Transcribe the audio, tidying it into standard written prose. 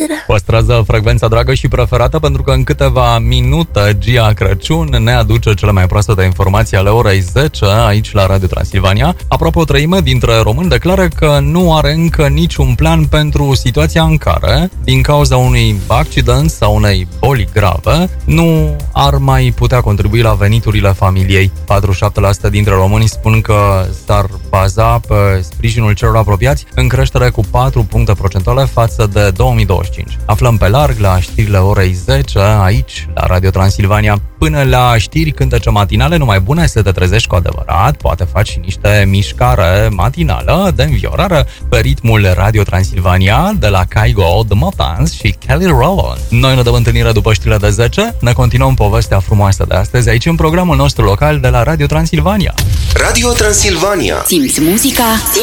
Păstrează frecvența dragă și preferată, pentru că în câteva minute Gia Crăciun ne aduce cele mai proaspete informații ale orei 10 aici la Radio Transilvania. Aproape o treime dintre români declară că nu are încă niciun plan pentru situația în care, din cauza unui accident sau unei boli grave, nu ar mai putea contribui la veniturile familiei. 47% dintre români spun că s-ar baza pe sprijinul celor apropiați, în creștere cu 4 puncte procentuale față de 2025. Aflăm pe larg la știrile orei 10 aici la Radio Transilvania. Până la știri cântece matinale numai bune, să te trezești cu adevărat, poate faci și niște mișcare matinală de înviorare pe ritmul Radio Transilvania de la Kygo, The Motans și Kelly Rowland. Noi ne dăm întâlnire după știrile de 10, ne continuăm povestea frumoasă de astăzi aici în programul nostru local de la Radio Transilvania. Radio Transilvania. Simți muzica,